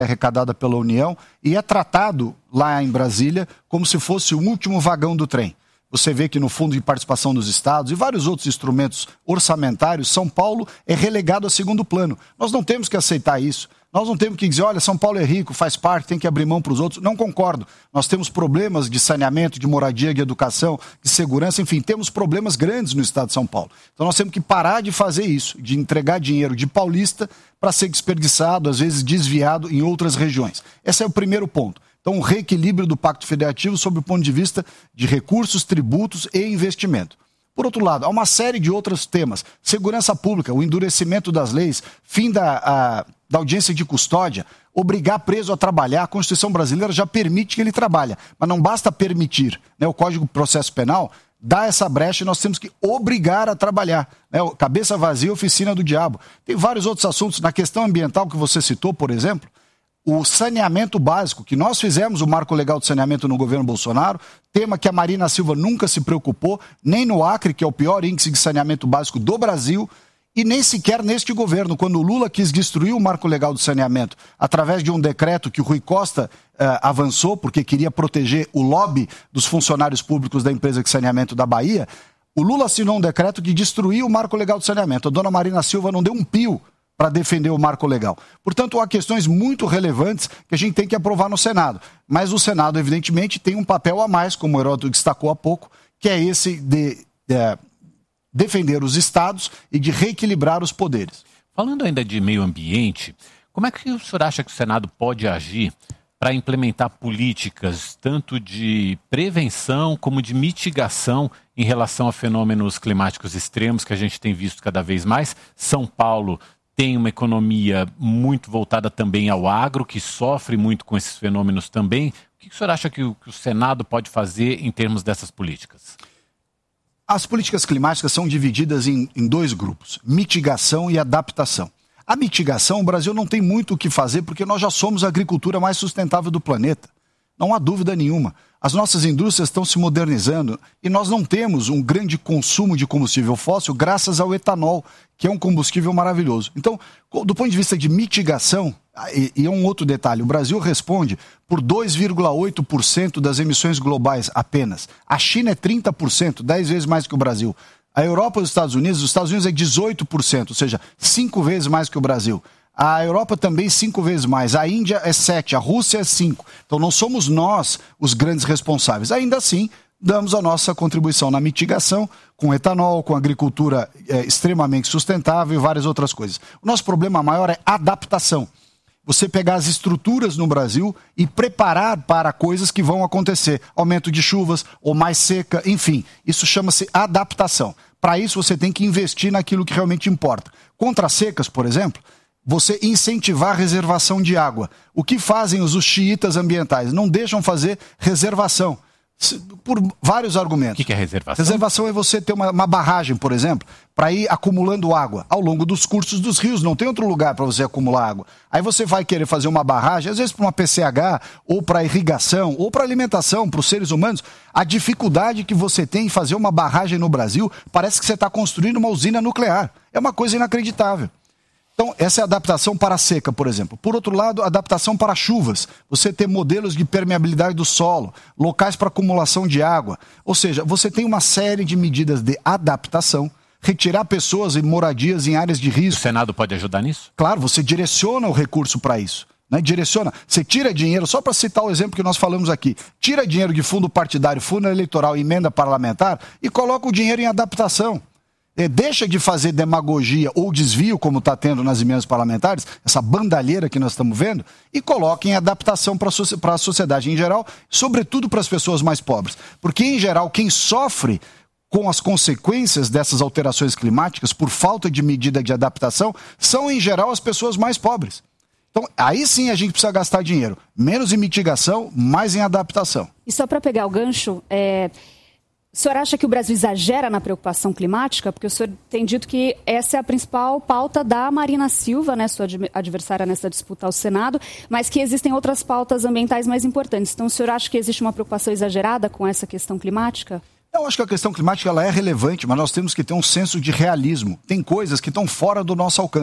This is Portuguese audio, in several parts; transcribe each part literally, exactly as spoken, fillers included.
arrecadada pela União e é tratado lá em Brasília como se fosse o último vagão do trem. Você vê que no Fundo de Participação dos Estados e vários outros instrumentos orçamentários, São Paulo é relegado a segundo plano. Nós não temos que aceitar isso. Nós não temos que dizer, olha, São Paulo é rico, faz parte, tem que abrir mão para os outros. Não concordo. Nós temos problemas de saneamento, de moradia, de educação, de segurança, enfim, temos problemas grandes no estado de São Paulo. Então nós temos que parar de fazer isso, de entregar dinheiro de paulista para ser desperdiçado, às vezes desviado em outras regiões. Esse é o primeiro ponto. Então, um reequilíbrio do Pacto Federativo sob o ponto de vista de recursos, tributos e investimento. Por outro lado, há uma série de outros temas. Segurança pública, o endurecimento das leis, fim da, a, da audiência de custódia, obrigar preso a trabalhar. A Constituição brasileira já permite que ele trabalhe, mas não basta permitir. Né? O Código de Processo Penal dá essa brecha e nós temos que obrigar a trabalhar. Né? Cabeça vazia, oficina do diabo. Tem vários outros assuntos. Na questão ambiental que você citou, por exemplo, o saneamento básico, que nós fizemos o marco legal de saneamento no governo Bolsonaro, tema que a Marina Silva nunca se preocupou, nem no Acre, que é o pior índice de saneamento básico do Brasil, e nem sequer neste governo, quando o Lula quis destruir o marco legal de saneamento, através de um decreto que o Rui Costa uh, avançou, porque queria proteger o lobby dos funcionários públicos da empresa de saneamento da Bahia, o Lula assinou um decreto que destruiu o marco legal de saneamento. A dona Marina Silva não deu um pio para defender o marco legal. Portanto, há questões muito relevantes que a gente tem que aprovar no Senado. Mas o Senado, evidentemente, tem um papel a mais, como o Heródoto destacou há pouco, que é esse de, de defender os estados e de reequilibrar os poderes. Falando ainda de meio ambiente, como é que o senhor acha que o Senado pode agir para implementar políticas tanto de prevenção como de mitigação em relação a fenômenos climáticos extremos que a gente tem visto cada vez mais? São Paulo tem uma economia muito voltada também ao agro, que sofre muito com esses fenômenos também. O que o senhor acha que o, que o Senado pode fazer em termos dessas políticas? As políticas climáticas são divididas em, em dois grupos, mitigação e adaptação. A mitigação, o Brasil não tem muito o que fazer porque nós já somos a agricultura mais sustentável do planeta. Não há dúvida nenhuma. As nossas indústrias estão se modernizando e nós não temos um grande consumo de combustível fóssil graças ao etanol, que é um combustível maravilhoso. Então, do ponto de vista de mitigação, e, e é um outro detalhe, o Brasil responde por dois vírgula oito por cento das emissões globais apenas. A China é trinta por cento, dez vezes mais que o Brasil. A Europa e os Estados Unidos, os Estados Unidos é dezoito por cento, ou seja, cinco vezes mais que o Brasil. A Europa também cinco vezes mais, a Índia é sete, a Rússia é cinco. Então não somos nós os grandes responsáveis. Ainda assim, damos a nossa contribuição na mitigação, com etanol, com agricultura é, extremamente sustentável e várias outras coisas. O nosso problema maior é adaptação. Você pegar as estruturas no Brasil e preparar para coisas que vão acontecer. Aumento de chuvas ou mais seca, enfim. Isso chama-se adaptação. Para isso você tem que investir naquilo que realmente importa. Contra as secas, por exemplo, você incentivar a reservação de água. O que fazem os xiitas ambientais? Não deixam fazer reservação, por vários argumentos. O que é reservação? Reservação é você ter uma, uma barragem, por exemplo, para ir acumulando água ao longo dos cursos dos rios. Não tem outro lugar para você acumular água. Aí você vai querer fazer uma barragem, às vezes para uma P C H, ou para irrigação, ou para alimentação, para os seres humanos. A dificuldade que você tem em fazer uma barragem no Brasil, parece que você está construindo uma usina nuclear. É uma coisa inacreditável. Então, essa é a adaptação para a seca, por exemplo. Por outro lado, adaptação para chuvas. Você ter modelos de permeabilidade do solo, locais para acumulação de água. Ou seja, você tem uma série de medidas de adaptação, retirar pessoas e moradias em áreas de risco. O Senado pode ajudar nisso? Claro, você direciona o recurso para isso. Né? Direciona. Você tira dinheiro, só para citar o exemplo que nós falamos aqui, tira dinheiro de fundo partidário, fundo eleitoral, emenda parlamentar e coloca o dinheiro em adaptação. Deixa de fazer demagogia ou desvio, como está tendo nas emendas parlamentares, essa bandalheira que nós estamos vendo, e coloque em adaptação para a sociedade em geral, sobretudo para as pessoas mais pobres. Porque, em geral, quem sofre com as consequências dessas alterações climáticas por falta de medida de adaptação são, em geral, as pessoas mais pobres. Então, aí sim a gente precisa gastar dinheiro. Menos em mitigação, mais em adaptação. E só para pegar o gancho, é... o senhor acha que o Brasil exagera na preocupação climática? Porque o senhor tem dito que essa é a principal pauta da Marina Silva, né, sua adversária nessa disputa ao Senado, mas que existem outras pautas ambientais mais importantes. Então, o senhor acha que existe uma preocupação exagerada com essa questão climática? Eu acho que a questão climática ela é relevante, mas nós temos que ter um senso de realismo. Tem coisas que estão fora do nosso alcance.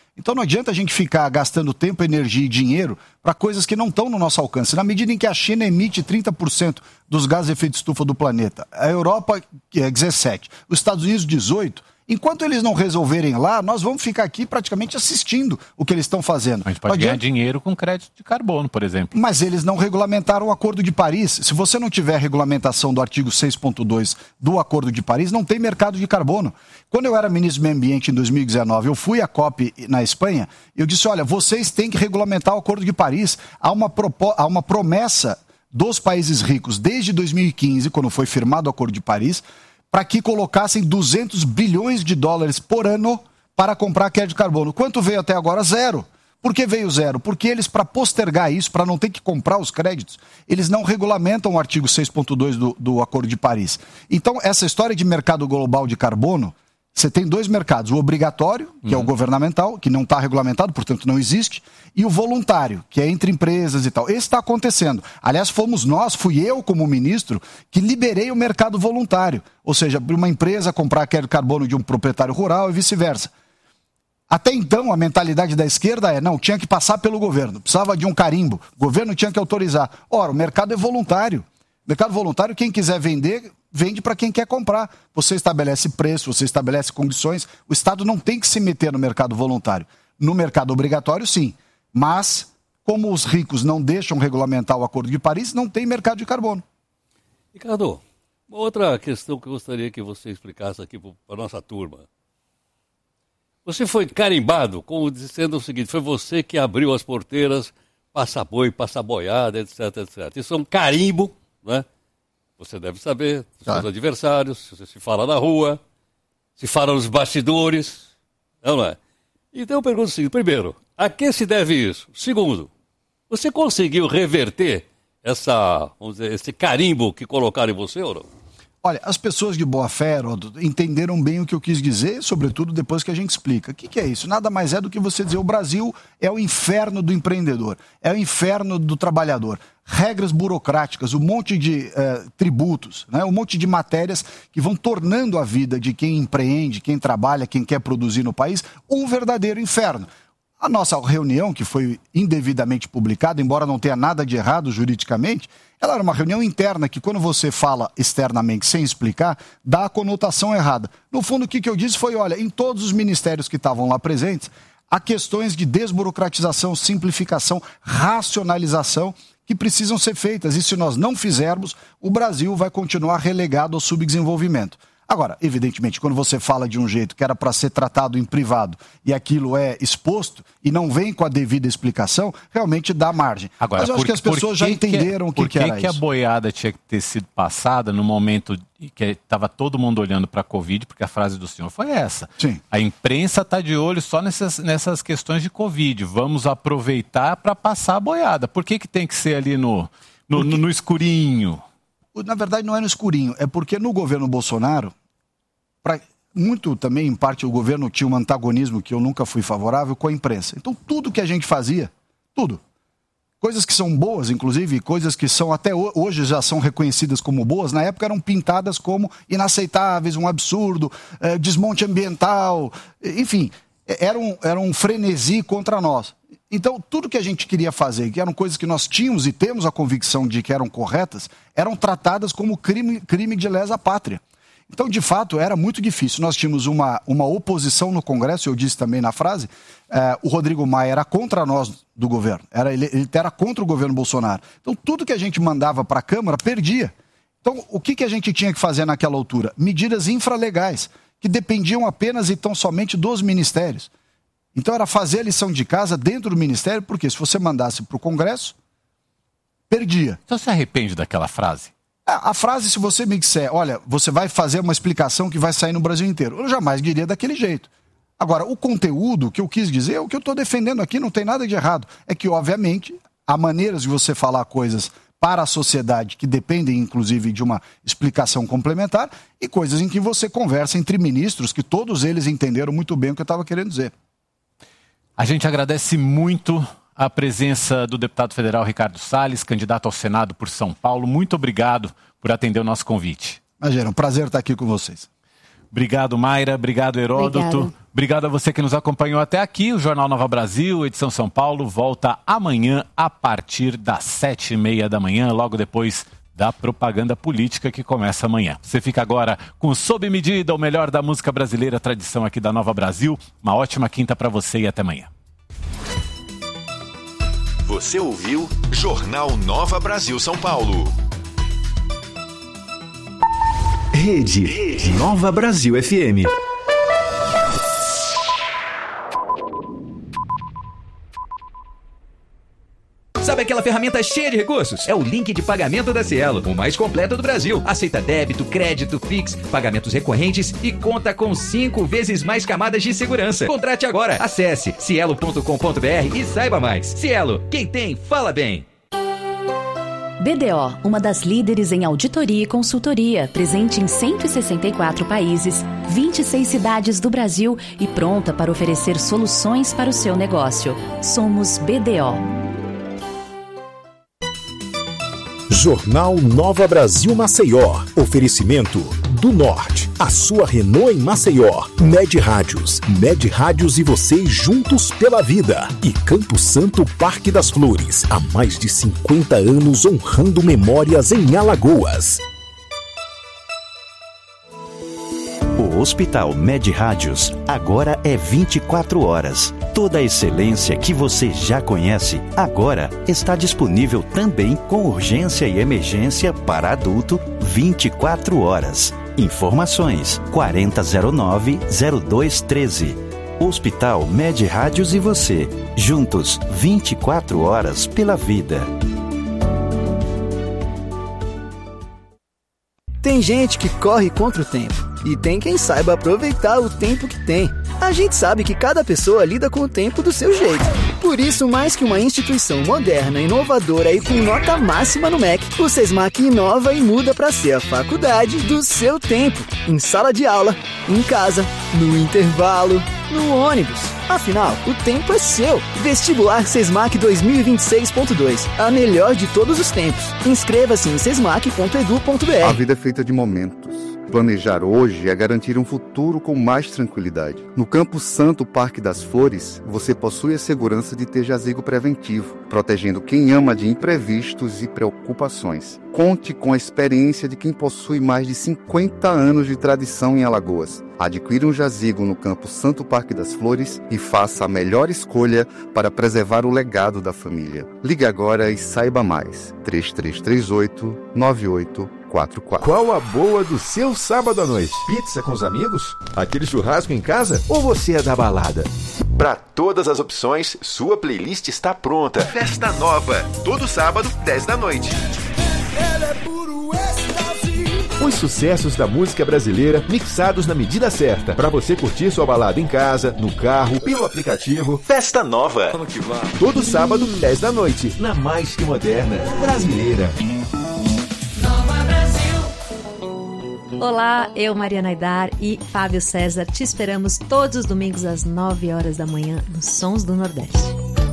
Então não adianta a gente ficar gastando tempo, energia e dinheiro para coisas que não estão no nosso alcance. Na medida em que a China emite trinta por cento dos gases de efeito de estufa do planeta, a Europa é dezessete por cento, os Estados Unidos dezoito por cento, enquanto eles não resolverem lá, nós vamos ficar aqui praticamente assistindo o que eles estão fazendo. A gente pode ganhar dinheiro com crédito de carbono, por exemplo. Mas eles não regulamentaram o Acordo de Paris. Se você não tiver regulamentação do artigo seis ponto dois do Acordo de Paris, não tem mercado de carbono. Quando eu era ministro do Meio Ambiente em dois mil e dezenove, eu fui à COP na Espanha, eu disse, olha, vocês têm que regulamentar o Acordo de Paris. Há uma, propo... Há uma promessa dos países ricos desde dois mil e quinze, quando foi firmado o Acordo de Paris, para que colocassem duzentos bilhões de dólares por ano para comprar crédito de carbono. Quanto veio até agora? Zero. Por que veio zero? Porque eles, para postergar isso, para não ter que comprar os créditos, eles não regulamentam o artigo seis ponto dois do, do Acordo de Paris. Então, essa história de mercado global de carbono, você tem dois mercados, o obrigatório, que uhum. é o governamental, que não está regulamentado, portanto não existe, e o voluntário, que é entre empresas e tal. Esse está acontecendo. Aliás, fomos nós, fui eu como ministro, que liberei o mercado voluntário. Ou seja, para uma empresa comprar aquele carbono de um proprietário rural e vice-versa. Até então, a mentalidade da esquerda é, não, tinha que passar pelo governo, precisava de um carimbo, o governo tinha que autorizar. Ora, o mercado é voluntário. Mercado voluntário, quem quiser vender, vende para quem quer comprar. Você estabelece preço, você estabelece condições. O Estado não tem que se meter no mercado voluntário. No mercado obrigatório, sim. Mas, como os ricos não deixam regulamentar o Acordo de Paris, não tem mercado de carbono. Ricardo, uma outra questão que eu gostaria que você explicasse aqui para a nossa turma. Você foi carimbado, como dizendo o seguinte, foi você que abriu as porteiras, passa boi, passa boiada, etc, etcétera. Isso é um carimbo, né? Você deve saber, dos seus adversários, você se fala na rua, se fala nos bastidores, não é? Então eu pergunto o seguinte, primeiro, a que se deve isso? Segundo, você conseguiu reverter essa, vamos dizer, esse carimbo que colocaram em você ou não? Olha, as pessoas de boa fé, Heródoto, entenderam bem o que eu quis dizer, sobretudo depois que a gente explica. O que, que é isso? Nada mais é do que você dizer o Brasil é o inferno do empreendedor, é o inferno do trabalhador. Regras burocráticas, um monte de eh, tributos, né? Um monte de matérias que vão tornando a vida de quem empreende, quem trabalha, quem quer produzir no país, um verdadeiro inferno. A nossa reunião, que foi indevidamente publicada, embora não tenha nada de errado juridicamente, ela era uma reunião interna que, quando você fala externamente sem explicar, dá a conotação errada. No fundo, o que eu disse foi, olha, em todos os ministérios que estavam lá presentes, há questões de desburocratização, simplificação, racionalização que precisam ser feitas. E se nós não fizermos, o Brasil vai continuar relegado ao subdesenvolvimento. Agora, evidentemente, quando você fala de um jeito que era para ser tratado em privado e aquilo é exposto e não vem com a devida explicação, realmente dá margem. Agora, mas eu por, acho que as pessoas já entenderam o que, que, que era isso. Por que a boiada tinha que ter sido passada no momento que estava todo mundo olhando para a Covid, porque a frase do senhor foi essa. Sim. A imprensa está de olho só nessas, nessas questões de Covid. Vamos aproveitar para passar a boiada. Por que, que tem que ser ali no, no, porque, no, no escurinho? Na verdade, não é no escurinho. É porque no governo Bolsonaro, Pra, muito também, em parte, o governo tinha um antagonismo que eu nunca fui favorável com a imprensa. Então, tudo que a gente fazia, tudo, coisas que são boas, inclusive, coisas que são até hoje já são reconhecidas como boas, na época eram pintadas como inaceitáveis, um absurdo, eh, desmonte ambiental, enfim, era um, era um frenesi contra nós. Então, tudo que a gente queria fazer, que eram coisas que nós tínhamos e temos a convicção de que eram corretas, eram tratadas como crime, crime de lesa pátria. Então, de fato, era muito difícil. Nós tínhamos uma, uma oposição no Congresso, eu disse também na frase, eh, o Rodrigo Maia era contra nós do governo, era, ele, ele era contra o governo Bolsonaro. Então, tudo que a gente mandava para a Câmara, perdia. Então, o que, que a gente tinha que fazer naquela altura? Medidas infralegais, que dependiam apenas e tão somente dos ministérios. Então, era fazer a lição de casa dentro do ministério, porque se você mandasse para o Congresso, perdia. Então, você arrepende daquela frase? A frase, se você me disser, olha, você vai fazer uma explicação que vai sair no Brasil inteiro, eu jamais diria daquele jeito. Agora, o conteúdo que eu quis dizer, o que eu estou defendendo aqui, não tem nada de errado. É que, obviamente, há maneiras de você falar coisas para a sociedade que dependem, inclusive, de uma explicação complementar e coisas em que você conversa entre ministros, que todos eles entenderam muito bem o que eu estava querendo dizer. A gente agradece muito a presença do deputado federal Ricardo Salles, candidato ao Senado por São Paulo. Muito obrigado por atender o nosso convite. Imagina, um prazer estar aqui com vocês. Obrigado, Mayra. Obrigado, Heródoto. Obrigada. Obrigado a você que nos acompanhou até aqui. O Jornal Nova Brasil, edição São Paulo, volta amanhã a partir das sete e meia da manhã, logo depois da propaganda política que começa amanhã. Você fica agora com Sob Medida, o melhor da música brasileira, tradição aqui da Nova Brasil. Uma ótima quinta para você e até amanhã. Você ouviu Jornal Nova Brasil São Paulo. Rede, Rede Nova Brasil F M. Sabe aquela ferramenta cheia de recursos? É o link de pagamento da Cielo, o mais completo do Brasil. Aceita débito, crédito, Pix, pagamentos recorrentes e conta com cinco vezes mais camadas de segurança. Contrate agora. Acesse cielo ponto com ponto b r e saiba mais. Cielo, quem tem, fala bem. B D O, uma das líderes em auditoria e consultoria, presente em cento e sessenta e quatro países, vinte e seis cidades do Brasil e pronta para oferecer soluções para o seu negócio. Somos B D O. Jornal Nova Brasil Maceió. Oferecimento do Norte. A sua Renault em Maceió. Med Rádios. Med Rádios e você juntos pela vida. E Campo Santo Parque das Flores. Há mais de cinquenta anos honrando memórias em Alagoas. O Hospital Med Rádios agora é vinte e quatro horas. Toda a excelência que você já conhece agora está disponível também com urgência e emergência para adulto vinte e quatro horas. Informações quarenta zero nove zero dois treze. Hospital Med Rádios e você, juntos vinte e quatro horas pela vida. Tem gente que corre contra o tempo e tem quem saiba aproveitar o tempo que tem. A gente sabe que cada pessoa lida com o tempo do seu jeito. Por isso, mais que uma instituição moderna, inovadora e com nota máxima no M E C, o SESMAC inova e muda para ser a faculdade do seu tempo. Em sala de aula, em casa, no intervalo, no ônibus. Afinal, o tempo é seu. Vestibular SESMAC dois mil e vinte e seis ponto dois. A melhor de todos os tempos. Inscreva-se em sesmac ponto edu ponto b r. A vida é feita de momentos. Planejar hoje é garantir um futuro com mais tranquilidade. No Campo Santo Parque das Flores, você possui a segurança de ter jazigo preventivo, protegendo quem ama de imprevistos e preocupações. Conte com a experiência de quem possui mais de cinquenta anos de tradição em Alagoas. Adquira um jazigo no Campo Santo Parque das Flores e faça a melhor escolha para preservar o legado da família. Ligue agora e saiba mais. três três três oito, nove oito quatro quatro. Qual a boa do seu sábado à noite? Pizza com os amigos? Aquele churrasco em casa? Ou você é da balada? Para todas as opções, sua playlist está pronta. Festa Nova, todo sábado, dez da noite. Os sucessos da música brasileira mixados na medida certa, para você curtir sua balada em casa, no carro, pelo aplicativo. Festa Nova. Todo sábado, dez da noite, na mais que moderna brasileira. Olá, eu, Mariana Aidar e Fábio César te esperamos todos os domingos às nove horas da manhã nos Sons do Nordeste.